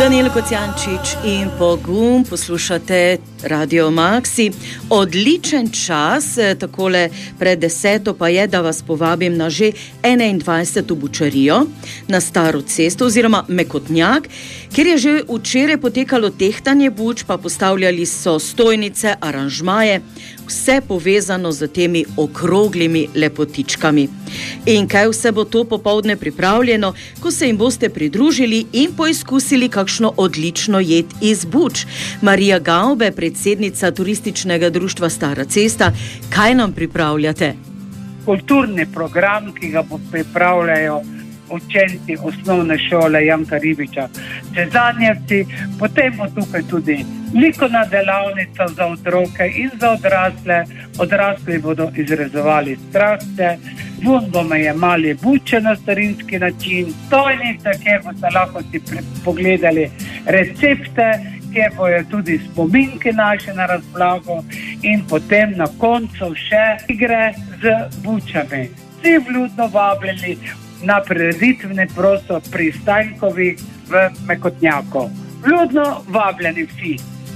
Danijel Kocijančič in Pogum, poslušate Radio Maxi. Odličen čas, takole pred 10. pa je, da vas povabim na že 21. bučarijo na Staro cesto oziroma Mekotnjak, kjer je že včeraj potekalo tehtanje buč, pa postavljali so stojnice, aranžmaje, vse povezano z temi okroglimi lepotičkami. In kaj vse bo to popoldne pripravljeno, ko se jim boste pridružili in poizkusili kakšno odlično jed iz buč. Marija Gaube, predsednica turističnega društva Stara cesta, kaj nam pripravljate? Kulturni program, ki ga pripravljajo učenci osnovne šole Janka Ribiča Cezanjevci, potem bo tukaj tudi likovna delavnica za otroke in za odrasle. Odrasli bodo izrezovali strahce, vun bomo jemali buče na starinski način, stojnice, kjer boste lahko si pogledali recepte, kjer bojo tudi spominki naše na razpolago in potem na koncu še igre z bučami. Vsi vljudno vabljeni na prireditveni prostor pri Stankovi v Mekotnjaku. Vljudno vabljeni vsi.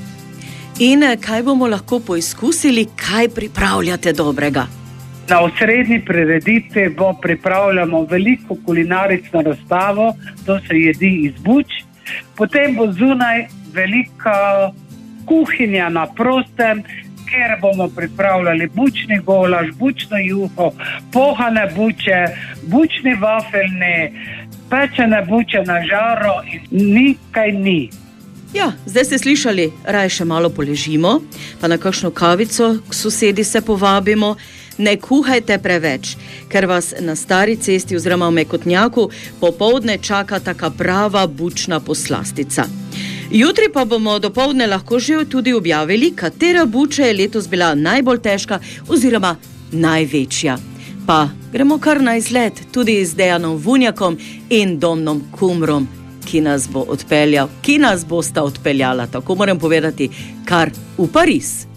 In kaj bomo lahko poizkusili, kaj pripravljate dobrega? Na osrednji prireditvi pripravljamo veliko kulinarično razstavo, to se jedi iz buč. Potem bo zunaj velika kuhinja na prostem, kjer bomo pripravljali bučni golaž, bučno juho, pohane buče, bučni vafelni, pečene buče na žaro in nikaj ni. Ja, zdaj ste slišali, raje še malo poležimo, pa na kakšno kavico k sosedi se povabimo. Ne kuhajte preveč, ker vas na Stari cesti oziroma v Mekotnjaku popoldne čaka taka prava bučna poslastica. Jutri pa bomo dopoldne lahko že tudi objavili, katera buča je letos bila najbolj težka oziroma največja. Pa gremo kar na izlet tudi z Dejanom Vunjakom in Domnom Kumrom, ki nas bosta odpeljala, tako moram povedati, kar v Pariz.